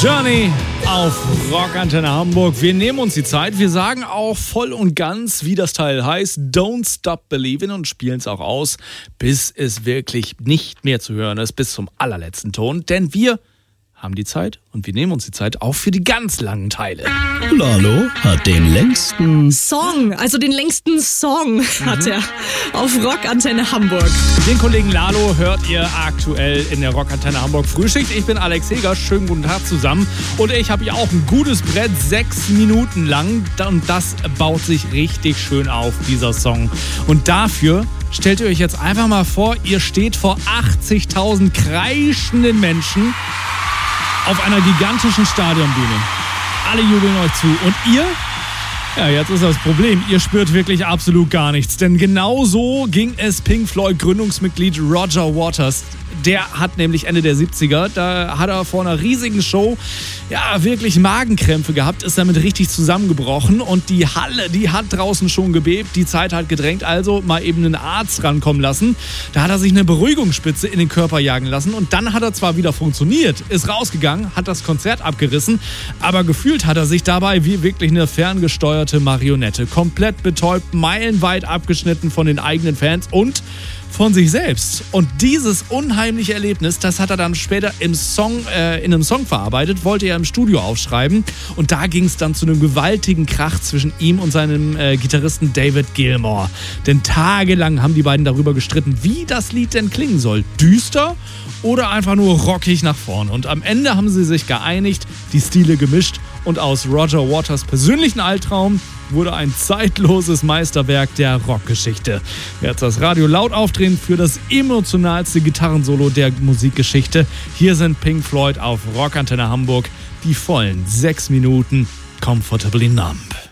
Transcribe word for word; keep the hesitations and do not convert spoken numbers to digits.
Journey auf Rockantenne Hamburg. Wir nehmen uns die Zeit. Wir sagen auch voll und ganz, wie das Teil heißt, Don't Stop Believin' und spielen es auch aus, bis es wirklich nicht mehr zu hören ist, bis zum allerletzten Ton. Denn wir haben die Zeit und wir nehmen uns die Zeit auch für die ganz langen Teile. Lalo hat den längsten Song, also den längsten Song mhm. hat er auf Rockantenne Hamburg. Den Kollegen Lalo hört ihr aktuell in der Rockantenne Hamburg Frühschicht. Ich bin Alex Heger, schönen guten Tag zusammen. Und ich habe hier auch ein gutes Brett, sechs Minuten lang. Und das baut sich richtig schön auf, dieser Song. Und dafür stellt ihr euch jetzt einfach mal vor, ihr steht vor achtzigtausend kreischenden Menschen auf einer gigantischen Stadionbühne. Alle jubeln euch zu. Und ihr? Ja, jetzt ist das Problem. Ihr spürt wirklich absolut gar nichts. Denn genau so ging es Pink Floyd Gründungsmitglied Roger Waters. Der hat nämlich Ende der siebziger, da hat er vor einer riesigen Show ja wirklich Magenkrämpfe gehabt, ist damit richtig zusammengebrochen und die Halle, die hat draußen schon gebebt, die Zeit hat gedrängt, also mal eben einen Arzt rankommen lassen. Da hat er sich eine Beruhigungsspritze in den Körper jagen lassen und dann hat er zwar wieder funktioniert, ist rausgegangen, hat das Konzert abgerissen, aber gefühlt hat er sich dabei wie wirklich eine ferngesteuerte Marionette, komplett betäubt, meilenweit abgeschnitten von den eigenen Fans und von sich selbst. Und dieses unheimliche Erlebnis, das hat er dann später im Song, äh, in einem Song verarbeitet, wollte er im Studio aufschreiben. Und da ging es dann zu einem gewaltigen Krach zwischen ihm und seinem äh, Gitarristen David Gilmour. Denn tagelang haben die beiden darüber gestritten, wie das Lied denn klingen soll. Düster oder einfach nur rockig nach vorne. Und am Ende haben sie sich geeinigt, die Stile gemischt und aus Roger Waters persönlichen Albtraum wurde ein zeitloses Meisterwerk der Rockgeschichte. Jetzt das Radio laut aufdrehen für das emotionalste Gitarrensolo der Musikgeschichte. Hier sind Pink Floyd auf Rockantenne Hamburg, die vollen sechs Minuten Comfortably Numb.